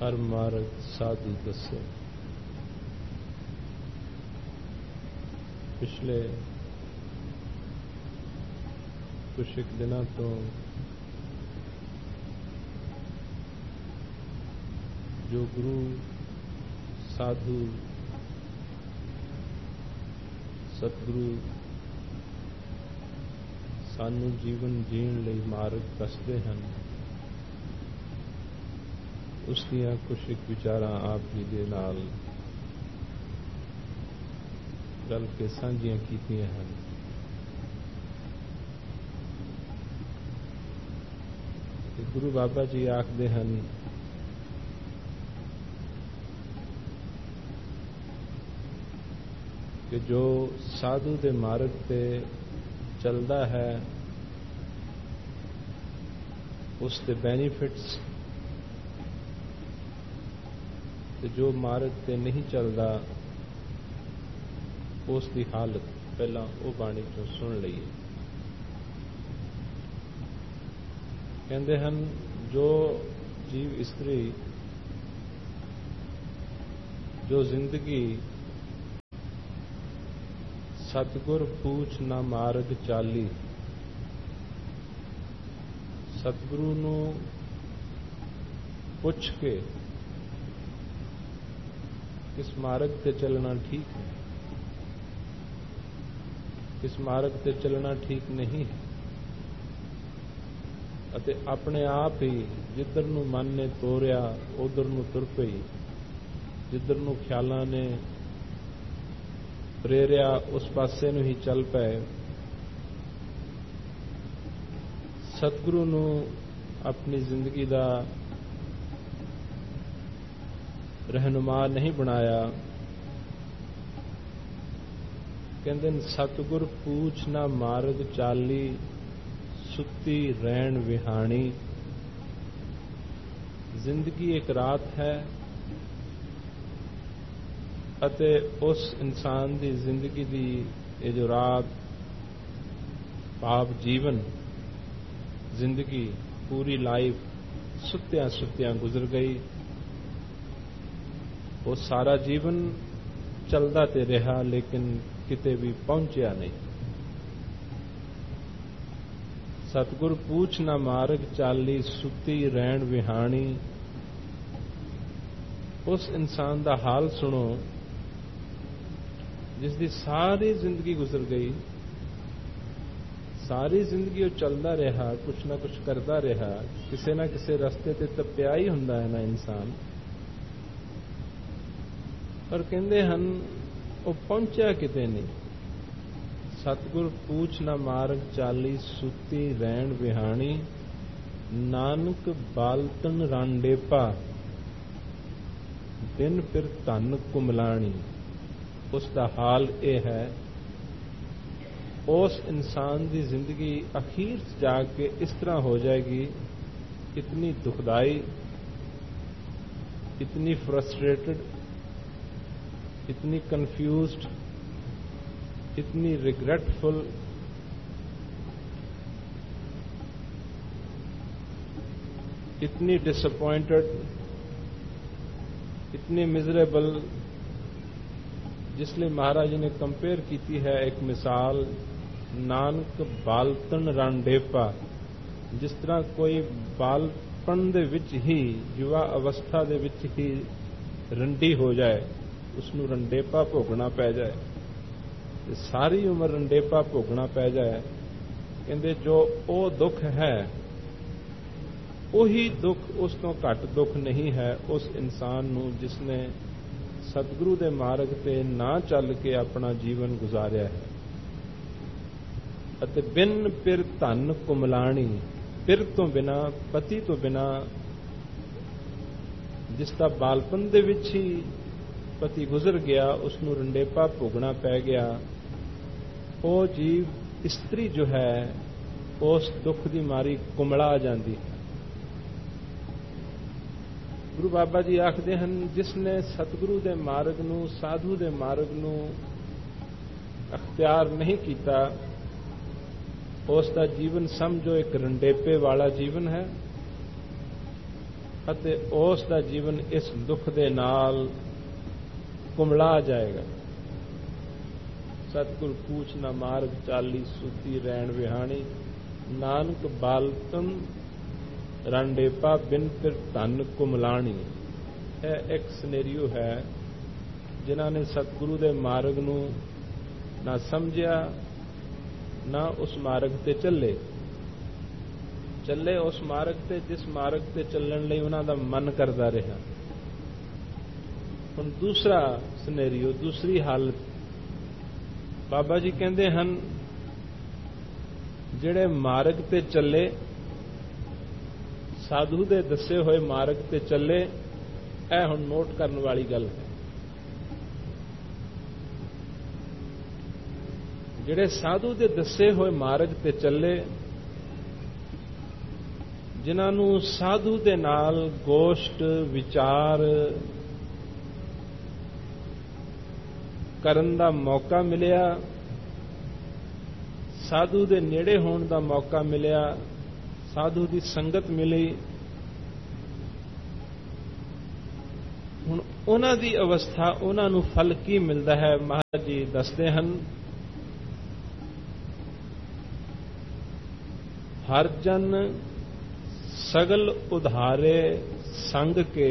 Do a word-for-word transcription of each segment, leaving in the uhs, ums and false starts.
हर मार्ग साधु दसे। पिछले कुछ एक दिनों तो जो गुरु साधु सतगुरु सानू जीवन जीण लई मार्ग दसदे हन, उसदियां कुछ एक विचारां आप जी दे नाल रल के सांझियां कीतियां हन। गुरु बाबा जी आखदे हन कि जो साधु दे मार्ग ते चलदा है उसके बेनीफिट्स, ते जो मार्ग ते नहीं चलता उसकी हालत पहला वो बाणी चों सुन लईए। कहते हैं जो जीव इस्त्री जो जिंदगी सतगुर पूछ ना मार्ग चाली, सतगुरु नू पुछ के किस मार्ग ते चलना ठीक है, किस मार्ग ते चलना ठीक नहीं है, अते अपने आप ही जिधर नू मन ने तोरिया उधर नू तुर पई, जिधर नू ख्यालां ने प्रेरिया उस पासे नू ही चल पए। सतगुरु नू अपनी जिंदगी दा रहनुमा नहीं बनाया। कहंदे सतगुर पूछ ना मार्ग चाली, सुती रैन विहानी। जिंदगी एक रात है अते उस इंसान दी जिंदगी दी ये जो रात पाप जीवन जिंदगी पूरी लाइफ सुत्तियां सुत्तियां गुजर गई। वो सारा जीवन चलदा ते रहा लेकिन किते भी पहुंचा नहीं। सतगुर पूछ ना मार्ग चाली, सुती रैन विहानी। उस इंसान दा हाल सुनो जिसकी सारी जिंदगी गुजर गई, सारी जिंदगी वो चलता रहा, कुछ ना कुछ करता रहा, किसी ना किसी रस्ते ते तप्पिया ही हुंदा है ना इंसान। पर कहते हन वो पहुंचा किते नहीं। सतगुर पूछ ना मार्ग चाली, सुती रैन विहानी। नानक बालतन रांडेपा, दिन फिर धन कुमलानी। उसका हाल यह है, उस इंसान की जिंदगी अखीर जाके इस तरह हो जाएगी, इतनी दुखदाई, इतनी फ्रस्ट्रेटेड, इतनी कंफ्यूज्ड, इतनी रिग्रेटफुल, इतनी डिसअपॉइंटेड, इतनी मिजरेबल, जिसलिए महाराज जी ने कंपेयर की है एक मिसाल, नानक बालतन रांडेपा। जिस तरह कोई बालपन दे विच ही, युवा अवस्था दे विच ही रंडी हो जाए, उसनू रंडेपा भोगना पै जाए, ते सारी उम्र रंडेपा भोगना पै जाए। कहंदे जो ओ दुख है उही दुख उस तो घट दुख नहीं है उस इंसान नू जिसने सतगुरु दे मार्ग ते ना चल के अपना जीवन गुजारिया है। अते बिन पिर धन कुमलानी, पिर तो बिना, पति तो बिना, जिसका बालपन दे विच ही पति गुजर गया, उसनू रंडेपा भोगना पै गया। वो जीव इस्त्री जो है उस दुख की मारी कुमला जाती है। गुरु बाबा जी आखते हैं जिसने सतगुरु दे मार्ग नू, साधु दे मार्ग नू अख्तियार नहीं किया, उसका जीवन समझो एक रंडेपे वाला जीवन है। ਅਤੇ ਉਸ ਦਾ ਜੀਵਨ ਇਸ ਦੁੱਖ ਦੇ ਨਾਲ ਕੁਮਲਾ ਜਾਏਗਾ। ਸਤਿਗੁਰ ਪੂਛ ਨਾ ਮਾਰਗ ਚਾਲੀ, ਸੂਤੀ ਰੈਣ ਵਿਹਾਣੀ, ਨਾਨਕ ਬਾਲਤਨ ਰਾਂਡੇਪਾ, ਬਿਨ ਫਿਰ ਧਨ ਕੁਮਲਾਣੀ। ਇਹ ਇੱਕ ਸਿਨੈਰੀਓ ਹੈ ਜਿਨ੍ਹਾਂ ਨੇ ਸਤਿਗੁਰੂ ਦੇ ਮਾਰਗ ਨੂੰ ਨਾ ਸਮਝਿਆ, ਨਾ ਉਸ ਮਾਰਗ ਤੇ ਚੱਲੇ ਚੱਲੇ ਉਸ ਮਾਰਗ ਤੇ ਜਿਸ ਮਾਰਗ ਤੇ ਚੱਲਣ ਲਈ ਉਹਨਾਂ ਦਾ ਮਨ ਕਰਦਾ ਰਿਹਾ। ਹੁਣ ਦੂਸਰਾ ਸਿਨੈਰੀਓ, ਦੂਸਰੀ ਹਾਲਤ, ਬਾਬਾ ਜੀ ਕਹਿੰਦੇ ਹਨ ਜਿਹੜੇ ਮਾਰਗ ਤੇ ਚੱਲੇ, ਸਾਧੂ ਦੇ ਦੱਸੇ ਹੋਏ ਮਾਰਗ ਤੇ ਚੱਲੇ, ਇਹ ਹੁਣ ਨੋਟ ਕਰਨ ਵਾਲੀ ਗੱਲ ਹੈ। ਜਿਹੜੇ ਸਾਧੂ ਦੇ ਦੱਸੇ ਹੋਏ ਮਾਰਗ ਤੇ ਚੱਲੇ, ਜਿਨ੍ਹਾਂ ਨੂੰ ਸਾਧੂ ਦੇ ਨਾਲ ਗੋਸ਼ਟ ਵਿਚਾਰ ਕਰਨ ਦਾ ਮੌਕਾ ਮਿਲਿਆ, ਸਾਧੂ ਦੇ ਨੇੜੇ ਹੋਣ ਦਾ ਮੌਕਾ ਮਿਲਿਆ, ਸਾਧੂ ਦੀ ਸੰਗਤ ਮਿਲੀ, ਹੁਣ ਉਹਨਾਂ ਦੀ ਅਵਸਥਾ, ਉਹਨਾਂ ਨੂੰ ਫਲ ਕੀ ਮਿਲਦਾ ਹੈ? ਮਹਾਰਾਜ ਜੀ ਦੱਸਦੇ ਹਨ, ਹਰ ਜਨ ਸਗਲ ਉਧਾਰੇ ਸੰਗ ਕੇ,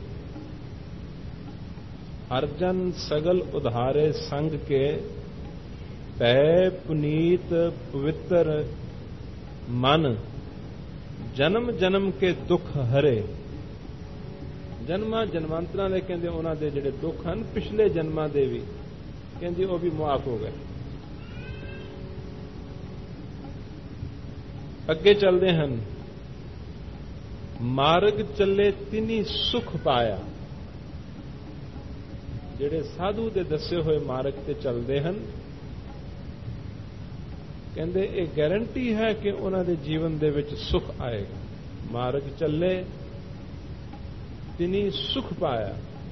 ਹਰ ਜਨ ਸਗਲ ਉਧਾਰੇ ਸੰਗ ਕੇ, ਪੈ ਪੁਨੀਤ ਪਵਿੱਤਰ ਮਨ, ਜਨਮ ਜਨਮ ਕੇ ਦੁੱਖ ਹਰੇ। ਜਨਮਾਂ ਜਨਮਾਂਤਰਾਂ ਦੇ ਕਹਿੰਦੇ ਉਹਨਾਂ ਦੇ ਜਿਹੜੇ ਦੁੱਖ ਹਨ, ਪਿਛਲੇ ਜਨਮਾਂ ਦੇ ਵੀ ਕਹਿੰਦੇ ਉਹ ਵੀ ਮੁਆਫ ਹੋ ਗਏ। ਅੱਗੇ ਚੱਲਦੇ ਹਨ, ਮਾਰਗ ਚੱਲੇ ਤਿਨੀ ਸੁਖ ਪਾਇਆ। ਜਿਹੜੇ ਸਾਧੂ ਦੇ ਦੱਸੇ ਹੋਏ ਮਾਰਗ ਤੇ ਚੱਲਦੇ ਹਨ, ਕਹਿੰਦੇ ਇਹ ਗਾਰੰਟੀ ਹੈ ਕਿ ਉਹਨਾਂ ਦੇ ਜੀਵਨ ਦੇ ਵਿੱਚ ਸੁਖ ਆਏਗਾ। ਮਾਰਗ ਚੱਲੇ ਤਿਨੀ ਸੁਖ ਪਾਇਆ।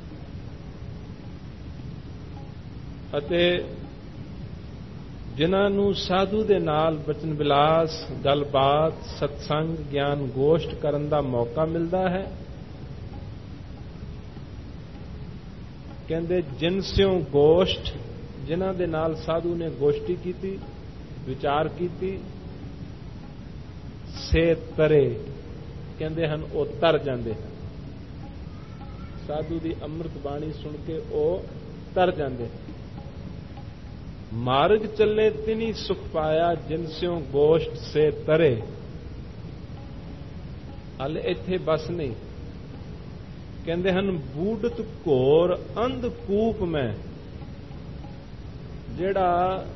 ਅਤੇ ਜਿਨ੍ਹਾਂ ਨੂੰ ਸਾਧੂ ਦੇ ਨਾਲ ਬਚਨ ਵਿਲਾਸ, ਗੱਲਬਾਤ, ਸਤਸੰਗ, ਗਿਆਨ ਗੋਸ਼ਟ ਕਰਨ ਦਾ ਮੌਕਾ ਮਿਲਦਾ ਹੈ, ਕਹਿੰਦੇ ਜਿਨ ਸਿਉ ਗੋਸ਼ਟ, ਜਿਨ੍ਹਾਂ ਦੇ ਨਾਲ ਸਾਧੂ ਨੇ ਗੋਸ਼ਟੀ ਕੀਤੀ, ਵਿਚਾਰ ਕੀਤੀ, ਸੇ ਤਰੇ, ਕਹਿੰਦੇ ਹਨ ਉਹ ਤਰ ਜਾਂਦੇ ਹਨ। ਸਾਧੂ ਦੀ ਅੰਮ੍ਰਿਤ ਬਾਣੀ ਸੁਣ ਕੇ ਉਹ ਤਰ ਜਾਂਦੇ ਹਨ। ਮਾਰਗ ਚੱਲੇ ਤਿਨੀ ਸੁਖ ਪਾਇਆ, ਜਿਨ ਸਿਉ ਗੋਸ਼ਟ ਸੇ ਤਰੇ। ਹਲੇ ਇੱਥੇ ਬਸ ਨਹੀਂ, ਕਹਿੰਦੇ ਹਨ ਬੂਡਤ ਘੋਰ ਅੰਧ ਕੂਪ ਮੈਂ। ਜਿਹੜਾ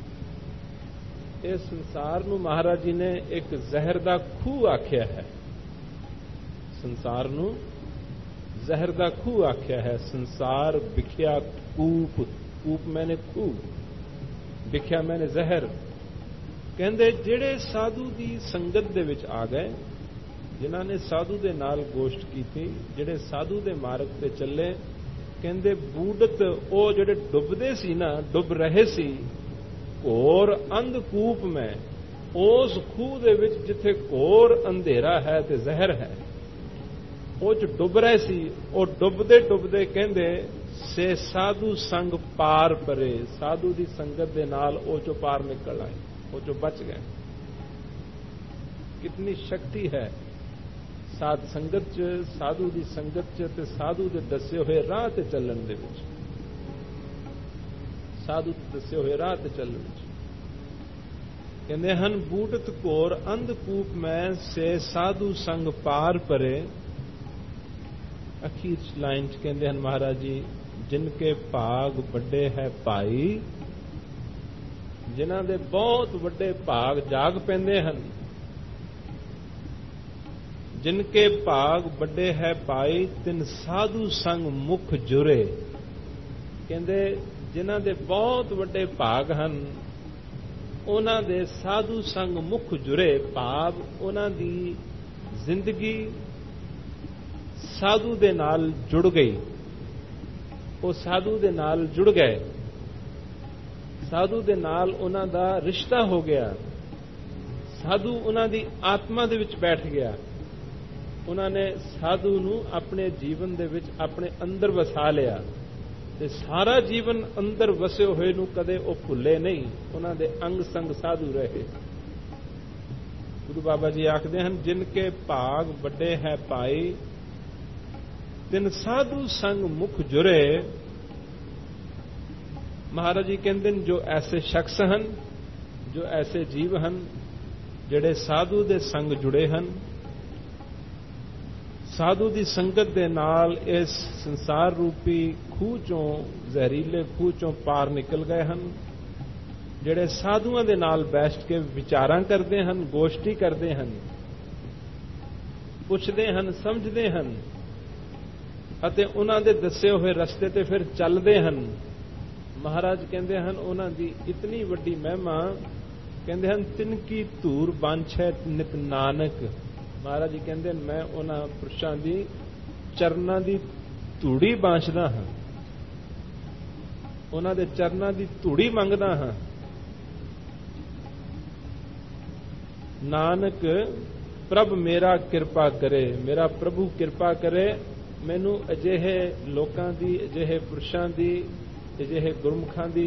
ਇਸ ਸੰਸਾਰ ਨੂੰ ਮਹਾਰਾਜ ਜੀ ਨੇ ਇੱਕ ਜ਼ਹਿਰ ਦਾ ਖੂਹ ਆਖਿਆ ਹੈ, ਸੰਸਾਰ ਨੂੰ ਜ਼ਹਿਰ ਦਾ ਖੂਹ ਆਖਿਆ ਹੈ। ਸੰਸਾਰ ਵਿਖਿਆ ਕੂਪ, ਕੂਪ ਮੈਨੇ ਖੂਹ, ਵਿਖਿਆ ਮੈਨੇ ਜ਼ਹਿਰ। ਕਹਿੰਦੇ ਜਿਹੜੇ ਸਾਧੂ ਦੀ ਸੰਗਤ ਦੇ ਵਿੱਚ ਆ ਗਏ, ਜਿਨ੍ਹਾਂ ਨੇ ਸਾਧੂ ਦੇ ਨਾਲ ਗੋਸ਼ਟ ਕੀਤੀ, ਜਿਹੜੇ ਸਾਧੂ ਦੇ ਮਾਰਗ ਤੇ ਚੱਲੇ, ਕਹਿੰਦੇ ਬੂਡਤ, ਉਹ ਜਿਹੜੇ ਡੁੱਬਦੇ ਸੀ ਨਾ, ਡੁੱਬ ਰਹੇ ਸੀ, ਘੋਰ ਅੰਧਕੂਪ ਮੈਂ, ਉਸ ਖੂਹ ਦੇ ਵਿੱਚ ਜਿੱਥੇ ਘੋਰ ਅੰਧੇਰਾ ਹੈ ਤੇ ਜ਼ਹਿਰ ਹੈ, ਉਹ ਚ ਡੁੱਬ ਰਹੇ ਸੀ। ਉਹ ਡੁੱਬਦੇ ਡੁੱਬਦੇ ਕਹਿੰਦੇ ਸੇ ਸਾਧੂ ਸੰਗ ਪਾਰ ਪਰੇ, ਸਾਧੂ ਦੀ ਸੰਗਤ ਦੇ ਨਾਲ ਉਹ ਚੋਂ ਪਾਰ ਨਿਕਲ ਆਏ, ਉਹ ਚੋਂ ਬਚ ਗਏ। ਕਿਤਨੀ ਸ਼ਕਤੀ ਹੈ ਸਾਧ ਸੰਗਤ ਚ, ਸਾਧੂ ਦੀ ਸੰਗਤ ਚ ਤੇ ਸਾਧੂ ਦੇ ਦੱਸੇ ਹੋਏ ਰਾਹ ਤੇ ਚੱਲਣ ਦੇ ਵਿੱਚ, ਸਾਧੂ ਦੇ ਦੱਸੇ ਹੋਏ ਰਾਹ ਤੇ ਚੱਲਣ ਵਿੱਚ। ਕਹਿੰਦੇ ਹਨ ਬੂਟਤ ਘੋਰ ਅੰਧਕੂਪ ਮੈਂ, ਸੇ ਸਾਧੂ ਸੰਗ ਪਾਰ ਪਰੇ। ਅਖੀਰ ਲਾਈਨ ਚ ਕਹਿੰਦੇ ਹਨ ਮਹਾਰਾਜ ਜੀ, ਜਿਨ ਕੇ ਭਾਗ ਵੱਡੇ ਹੈ ਭਾਈ, ਜਿਨ੍ਹਾਂ ਦੇ ਬਹੁਤ ਵੱਡੇ ਭਾਗ ਜਾਗ ਪੈਂਦੇ ਹਨ। ਜਿਨ ਕੇ ਭਾਗ ਵੱਡੇ ਹੈ ਭਾਈ, ਤਿਨ ਸਾਧੂ ਸੰਗ ਮੁਖ ਜੁਰੇ। ਕਹਿੰਦੇ ਜਿਨ੍ਹਾਂ ਦੇ ਬਹੁਤ ਵੱਡੇ ਭਾਗ ਹਨ, ਉਹਨਾਂ ਦੇ ਸਾਧੂ ਸੰਗ ਮੁਖ ਜੁਰੇ। ਭਾਵ ਉਹਨਾਂ ਦੀ ਜ਼ਿੰਦਗੀ ਸਾਧੂ ਦੇ ਨਾਲ ਜੁੜ ਗਈ, ਉਹ ਸਾਧੂ ਦੇ ਨਾਲ ਜੁੜ ਗਏ, ਸਾਧੂ ਦੇ ਨਾਲ ਉਹਨਾਂ ਦਾ ਰਿਸ਼ਤਾ ਹੋ ਗਿਆ, ਸਾਧੂ ਉਹਨਾਂ ਦੀ ਆਤਮਾ ਦੇ ਵਿੱਚ ਬੈਠ ਗਿਆ, ਉਹਨਾਂ ਨੇ ਸਾਧੂ ਨੂੰ ਆਪਣੇ ਜੀਵਨ ਦੇ ਵਿੱਚ ਆਪਣੇ ਅੰਦਰ ਵਸਾ ਲਿਆ ਤੇ ਸਾਰਾ ਜੀਵਨ ਅੰਦਰ ਵਸੇ ਹੋਏ ਨੂੰ ਕਦੇ ਉਹ ਭੁੱਲੇ ਨਹੀਂ। ਉਹਨਾਂ ਦੇ ਅੰਗ ਸੰਗ ਸਾਧੂ ਰਹੇ। ਗੁਰੂ ਬਾਬਾ ਜੀ ਆਖਦੇ ਹਨ, ਜਿਨ ਕੇ ਭਾਗ ਵੱਡੇ ਹੈ ਭਾਈ, ਤਿਨ ਸਾਧੂ ਸੰਗ ਮੁਖ ਜੁਰੇ। ਮਹਾਰਾਜ ਜੀ ਕਹਿੰਦੇ ਨੇ, ਜੋ ਐਸੇ ਸ਼ਖਸ ਹਨ, ਜੋ ਐਸੇ ਜੀਵ ਹਨ ਜਿਹੜੇ ਸਾਧੂ ਦੇ ਸੰਗ ਜੁੜੇ ਹਨ, ਸਾਧੂ ਦੀ ਸੰਗਤ ਦੇ ਨਾਲ ਇਸ ਸੰਸਾਰ ਰੂਪੀ ਖੂਹ ਚੋਂ, ਜ਼ਹਿਰੀਲੇ ਖੂਹ ਚੋਂ ਪਾਰ ਨਿਕਲ ਗਏ ਹਨ, ਜਿਹੜੇ ਸਾਧੂਆਂ ਦੇ ਨਾਲ ਬੈਠ ਕੇ ਵਿਚਾਰਾਂ ਕਰਦੇ ਹਨ, ਗੋਸ਼ਟੀ ਕਰਦੇ ਹਨ, ਪੁੱਛਦੇ ਹਨ, ਸਮਝਦੇ ਹਨ ਅਤੇ ਉਹਨਾਂ ਦੇ ਦੱਸੇ ਹੋਏ ਰਸਤੇ ਤੇ ਫਿਰ ਚੱਲਦੇ ਹਨ। ਮਹਾਰਾਜ ਕਹਿੰਦੇ ਹਨ, ਉਹਨਾਂ ਦੀ ਇਤਨੀ ਵੱਡੀ ਮਹਿਮਾ, ਕਹਿੰਦੇ ਹਨ, ਤਿਨ ਕੀ ਧੂਰ ਬਾਂਛੈ ਨਿਤ ਨਾਨਕ। ਮਹਾਰਾਜ ਜੀ ਕਹਿੰਦੇ, ਮੈਂ ਉਹਨਾਂ ਪੁਰਸ਼ਾਂ ਦੀ ਚਰਨਾਂ ਦੀ ਧੂੜੀ ਬਾਂਛਦਾ ਹਾਂ, ਉਹਨਾਂ ਦੇ ਚਰਨਾਂ ਦੀ ਧੂੜੀ ਮੰਗਦਾ ਹਾਂ। ਨਾਨਕ ਪ੍ਰਭ ਮੇਰਾ ਕਿਰਪਾ ਕਰੇ, ਮੇਰਾ ਪ੍ਰਭੂ ਕਿਰਪਾ ਕਰੇ, ਮੈਨੂੰ ਅਜਿਹੇ ਲੋਕਾਂ ਦੀ, ਅਜਿਹੇ ਪੁਰਸ਼ਾਂ ਦੀ, ਅਜਿਹੇ ਗੁਰਮੁਖਾਂ ਦੀ